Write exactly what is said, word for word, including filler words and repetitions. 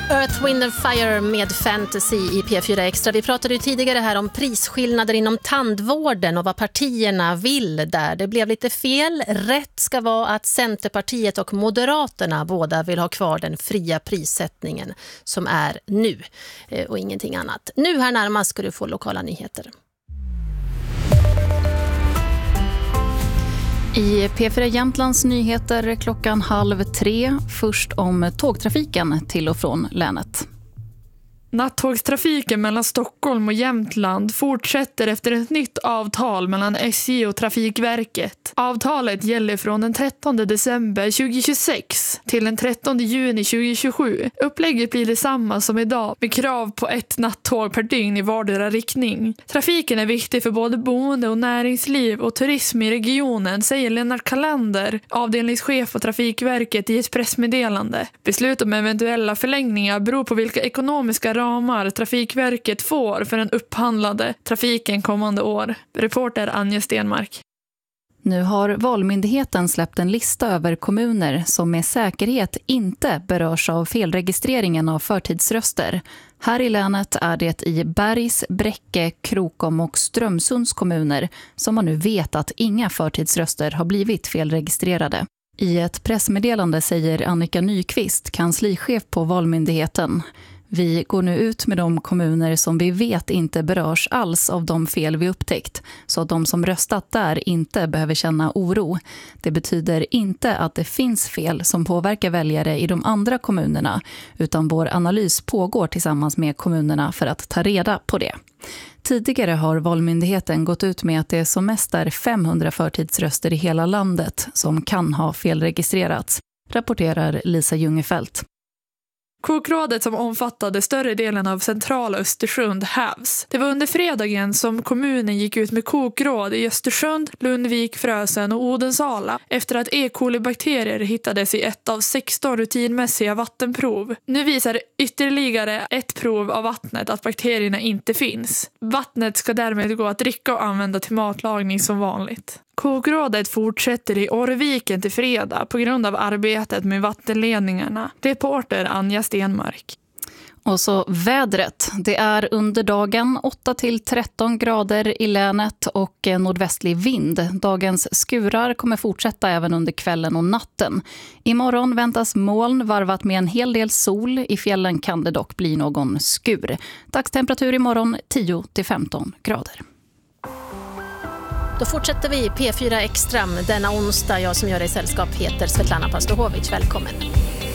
Earth, Wind and Fire med Fantasy i P fyra Extra. Vi pratade ju tidigare här om prisskillnader inom tandvården och vad partierna vill där. Det blev lite fel. Rätt ska vara att Centerpartiet och Moderaterna båda vill ha kvar den fria prissättningen som är nu och ingenting annat. Nu här närmast ska du få lokala nyheter. I P fyra Jämtlands nyheter klockan halv tre, först om tågtrafiken till och från länet. Nattågstrafiken mellan Stockholm och Jämtland fortsätter efter ett nytt avtal mellan S J och Trafikverket. Avtalet gäller från den trettonde december tjugohundratjugosex till den trettonde juni tjugohundratjugosju. Upplägget blir detsamma som idag med krav på ett nattåg per dygn i vardera riktning. Trafiken är viktig för både boende och näringsliv och turism i regionen, säger Lennart Kalander, avdelningschef på Trafikverket, i ett pressmeddelande. Beslut om eventuella förlängningar beror på vilka ekonomiska ramar Trafikverket får för den upphandlade trafiken kommande år. Reporter Anja Stenmark. Nu har Valmyndigheten släppt en lista över kommuner som med säkerhet inte berörs av felregistreringen av förtidsröster. Här i länet är det i Bergs, Bräcke, Krokom och Strömsunds kommuner som man nu vet att inga förtidsröster har blivit felregistrerade. I ett pressmeddelande säger Annika Nyqvist, kanslichef på Valmyndigheten: vi går nu ut med de kommuner som vi vet inte berörs alls av de fel vi upptäckt, så att de som röstat där inte behöver känna oro. Det betyder inte att det finns fel som påverkar väljare i de andra kommunerna, utan vår analys pågår tillsammans med kommunerna för att ta reda på det. Tidigare har Valmyndigheten gått ut med att det som mest är femhundra förtidsröster i hela landet som kan ha felregistrerats, rapporterar Lisa Ljungefelt. Kokrådet som omfattade större delen av centrala Östersund hävs. Det var under fredagen som kommunen gick ut med kokråd i Östersund, Lundvik, Frösen och Odensala efter att E. coli-bakterier hittades i ett av sexton rutinmässiga vattenprov. Nu visar ytterligare ett prov av vattnet att bakterierna inte finns. Vattnet ska därmed gå att dricka och använda till matlagning som vanligt. Kokrådet fortsätter i Orrviken till fredag på grund av arbetet med vattenledningarna. Reporter Anja Stenmark. Och så vädret. Det är under dagen åtta till tretton grader i länet och nordvästlig vind. Dagens skurar kommer fortsätta även under kvällen och natten. Imorgon väntas moln varvat med en hel del sol. I fjällen kan det dock bli någon skur. Dagstemperatur imorgon tio till femton grader. Då fortsätter vi P fyra Extra denna onsdag. Jag som gör det i sällskap heter Svetlana Pastohovic. Välkommen.